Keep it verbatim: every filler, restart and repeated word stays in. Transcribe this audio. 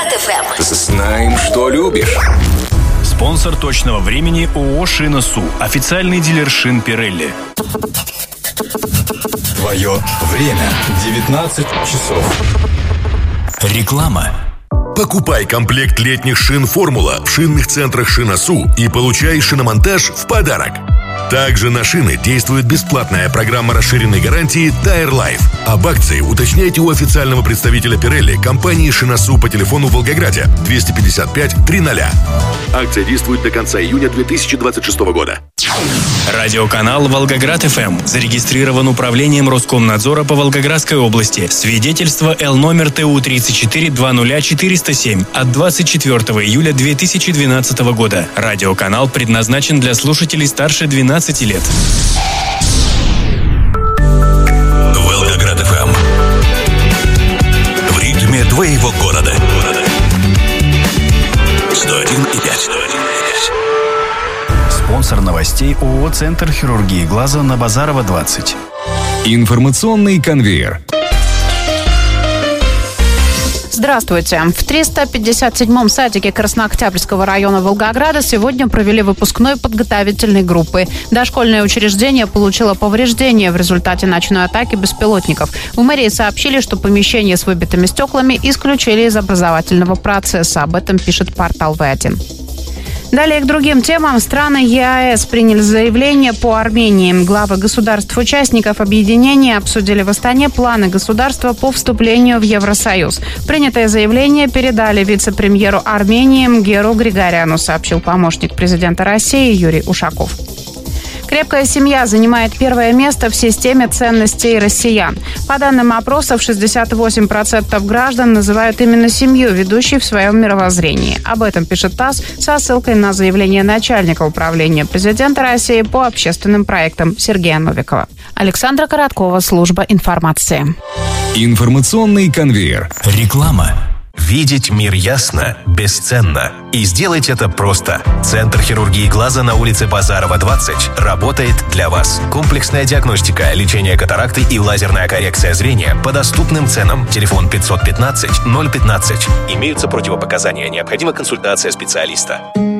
Волгоград эф эм. Знаем, что любишь. Спонсор точного времени ООО «Шина-Су». Официальный дилер шин Пирелли. Твое время. девятнадцать часов. Реклама. Покупай комплект летних шин «Формула» в шинных центрах «Шина-Су» и получай шиномонтаж в подарок. Также на шины действует бесплатная программа расширенной гарантии Tire Life. Об акции уточняйте у официального представителя Пирелли компании «Шина-Су» по телефону в Волгограде двести пятьдесят пять триста. Акция действует до конца июня две тысячи двадцать шестого года. Радиоканал Волгоград эф эм зарегистрирован управлением Роскомнадзора по Волгоградской области. Свидетельство Л номер Т У тридцать четыре двадцать ноль четыреста семь от двадцать четвёртого июля две тысячи двенадцатого года. Радиоканал предназначен для слушателей старше двенадцати лет. Волгоград эф эм. В ритме твоего города. сто один и пять. Спонсор новостей ООО «Центр хирургии глаза» на Базарова, двадцать. Информационный конвейер. Здравствуйте. В триста пятьдесят седьмом садике Краснооктябрьского района Волгограда сегодня провели выпускной подготовительной группы. Дошкольное учреждение получило повреждения в результате ночной атаки беспилотников. В мэрии сообщили, что помещение с выбитыми стеклами исключили из образовательного процесса. Об этом пишет портал вэ один. Далее к другим темам. Страны Е А Эс приняли заявление по Армении. Главы государств-участников объединения обсудили в Астане планы государства по вступлению в Евросоюз. Принятое заявление передали вице-премьеру Армении Мгеру Григоряну, сообщил помощник президента России Юрий Ушаков. Крепкая семья занимает первое место в системе ценностей россиян. По данным опросов, шестьдесят восемь процентов граждан называют именно семью ведущей в своем мировоззрении. Об этом пишет ТАСС со ссылкой на заявление начальника управления президента России по общественным проектам Сергея Новикова. Александра Короткова, служба информации. Информационный конвейер. Реклама. Видеть мир ясно бесценно. И сделать это просто. Центр хирургии глаза на улице Базарова, двадцать работает для вас. Комплексная диагностика, лечение катаракты и лазерная коррекция зрения по доступным ценам. Телефон пятьсот пятнадцать ноль пятнадцать. Имеются противопоказания. Необходима консультация специалиста.